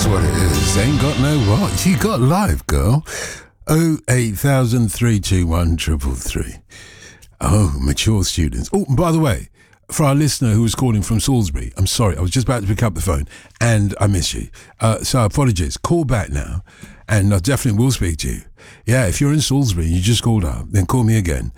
What it is. Ain't got no what. You got live, girl. 080032133. Oh, mature students. Oh, and by the way, for our listener who was calling from Salisbury, I'm sorry, I was just about to pick up the phone and I miss you. So apologies. Call back now and I definitely will speak to you. Yeah, if you're in Salisbury and you just called up, then call me again.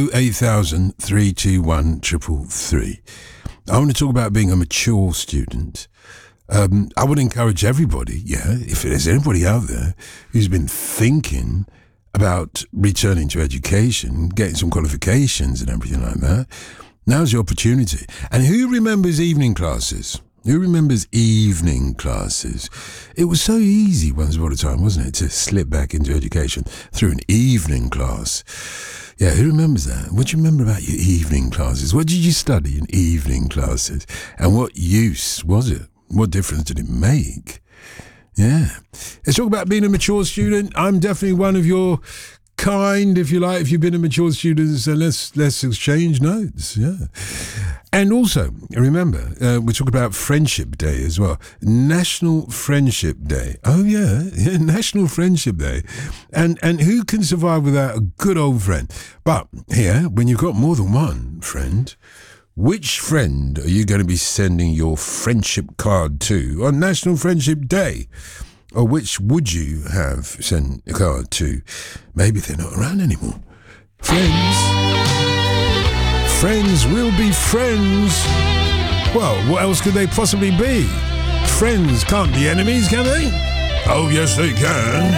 080032133. I want to talk about being a mature student. I would encourage everybody, if there's anybody out there who's been thinking about returning to education, getting some qualifications and everything like that, now's your opportunity. And who remembers evening classes? Who remembers evening classes? It was so easy once upon a time, wasn't it, to slip back into education through an evening class. Yeah, who remembers that? What do you remember about your evening classes? What did you study in evening classes? And what use was it? What difference did it make? Yeah. Let's talk about being a mature student. I'm definitely one of your kind, if you like. If you've been a mature student, so let's exchange notes. Yeah. And also, remember, we talk about Friendship Day as well. National Friendship Day. Oh, yeah. National Friendship Day. And who can survive without a good old friend? But here, when you've got more than one friend, which friend are you going to be sending your friendship card to on National Friendship Day? Or which would you have sent a card to? Maybe they're not around anymore. Friends will be friends. Well, what else could they possibly be? Friends can't be enemies, can they? Oh, yes, they can.